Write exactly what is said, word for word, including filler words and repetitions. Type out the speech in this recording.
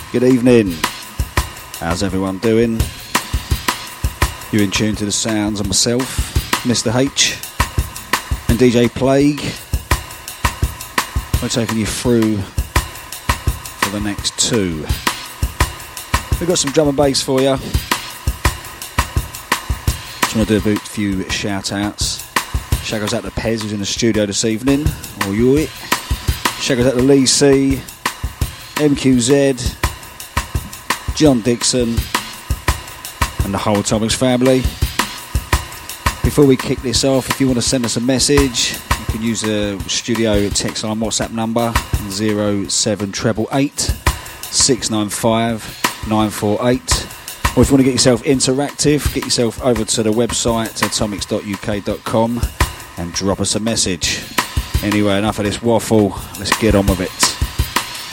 Good evening. How's everyone doing? You're in tune to the sounds of myself, Mister H, and D J Plague. We're taking you through for the next two. We've got some drum and bass for you. Just want to do a few shout outs. Shout goes out to Pez, who's in the studio this evening, or you it. Shout goes out to Lee C, M Q Z, John Dixon, and the whole Atomics family. Before we kick this off, if you want to send us a message, you can use the studio text line WhatsApp number zero seven eight eight eight, six nine five, nine four eight. Or if you want to get yourself interactive, get yourself over to the website atomics dot u k dot com and drop us a message. Anyway, enough of this waffle, let's get on with it.